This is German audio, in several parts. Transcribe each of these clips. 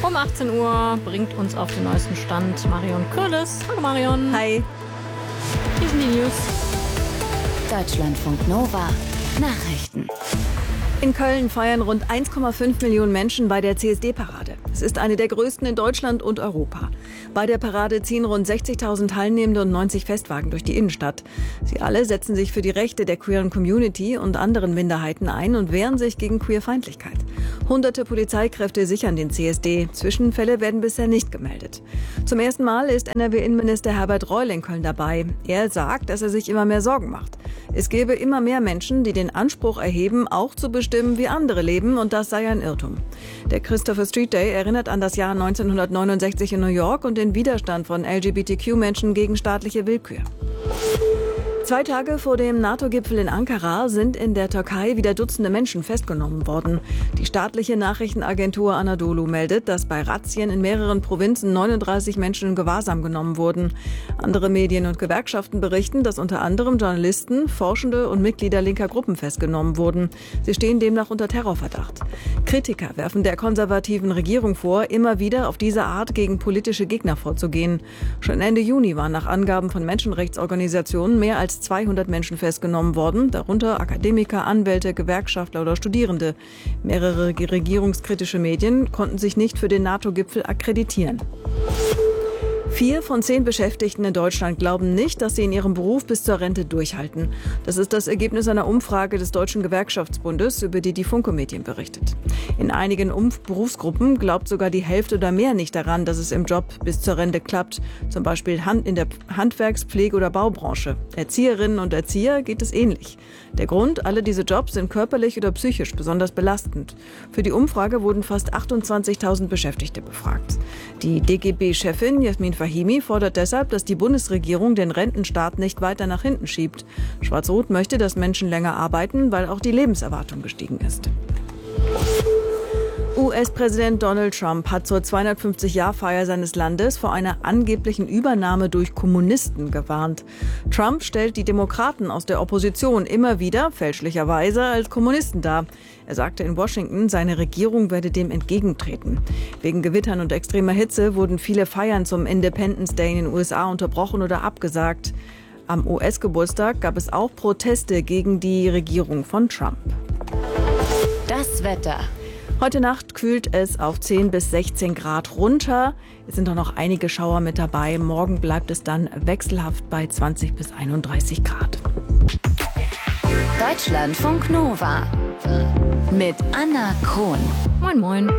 Um 18 Uhr bringt uns auf den neuesten Stand Marion Kürles. Hallo Marion. Hi. Hier sind die News. Deutschlandfunk Nova Nachrichten. In Köln feiern rund 1,5 Millionen Menschen bei der CSD-Parade. Es ist eine der größten in Deutschland und Europa. Bei der Parade ziehen rund 60.000 Teilnehmende und 90 Festwagen durch die Innenstadt. Sie alle setzen sich für die Rechte der queeren Community und anderen Minderheiten ein und wehren sich gegen Queerfeindlichkeit. Hunderte Polizeikräfte sichern den CSD. Zwischenfälle werden bisher nicht gemeldet. Zum ersten Mal ist NRW-Innenminister Herbert Reul in Köln dabei. Er sagt, dass er sich immer mehr Sorgen macht. Es gäbe immer mehr Menschen, die den Anspruch erheben, auch zu bestimmen, wie andere leben, und das sei ein Irrtum. Der Christopher Street Day erinnert an das Jahr 1969 in New York und den Widerstand von LGBTQ-Menschen gegen staatliche Willkür. 2 Tage vor dem NATO-Gipfel in Ankara sind in der Türkei wieder Dutzende Menschen festgenommen worden. Die staatliche Nachrichtenagentur Anadolu meldet, dass bei Razzien in mehreren Provinzen 39 Menschen in Gewahrsam genommen wurden. Andere Medien und Gewerkschaften berichten, dass unter anderem Journalisten, Forschende und Mitglieder linker Gruppen festgenommen wurden. Sie stehen demnach unter Terrorverdacht. Kritiker werfen der konservativen Regierung vor, immer wieder auf diese Art gegen politische Gegner vorzugehen. Schon Ende Juni waren nach Angaben von Menschenrechtsorganisationen mehr als 200 Menschen festgenommen worden, darunter Akademiker, Anwälte, Gewerkschaftler oder Studierende. Mehrere regierungskritische Medien konnten sich nicht für den NATO-Gipfel akkreditieren. 4 von 10 Beschäftigten in Deutschland glauben nicht, dass sie in ihrem Beruf bis zur Rente durchhalten. Das ist das Ergebnis einer Umfrage des Deutschen Gewerkschaftsbundes, über die Funke Medien berichtet. In einigen Berufsgruppen glaubt sogar die Hälfte oder mehr nicht daran, dass es im Job bis zur Rente klappt. Zum Beispiel in der Handwerks-, Pflege- oder Baubranche. Erzieherinnen und Erzieher geht es ähnlich. Der Grund: alle diese Jobs sind körperlich oder psychisch besonders belastend. Für die Umfrage wurden fast 28.000 Beschäftigte befragt. Die DGB-Chefin Jasmin Fahimi fordert deshalb, dass die Bundesregierung den Rentenstaat nicht weiter nach hinten schiebt. Schwarz-Rot möchte, dass Menschen länger arbeiten, weil auch die Lebenserwartung gestiegen ist. US-Präsident Donald Trump hat zur 250-Jahr-Feier seines Landes vor einer angeblichen Übernahme durch Kommunisten gewarnt. Trump stellt die Demokraten aus der Opposition immer wieder, fälschlicherweise, als Kommunisten dar. Er sagte in Washington, seine Regierung werde dem entgegentreten. Wegen Gewittern und extremer Hitze wurden viele Feiern zum Independence Day in den USA unterbrochen oder abgesagt. Am US-Geburtstag gab es auch Proteste gegen die Regierung von Trump. Das Wetter. Heute Nacht kühlt es auf 10 bis 16 Grad runter. Es sind auch noch einige Schauer mit dabei. Morgen bleibt es dann wechselhaft bei 20 bis 31 Grad. Deutschlandfunk Nova mit Anna Krohn. Moin, moin.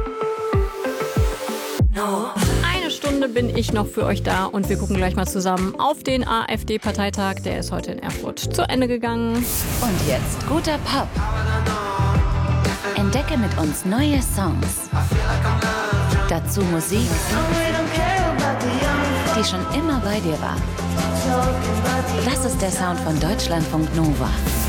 Eine Stunde bin ich noch für euch da und wir gucken gleich mal zusammen auf den AfD-Parteitag. Der ist heute in Erfurt zu Ende gegangen. Und jetzt guter Pop. Entdecke mit uns neue Songs. Dazu Musik, die schon immer bei dir war. Das ist der Sound von Deutschlandfunk Nova.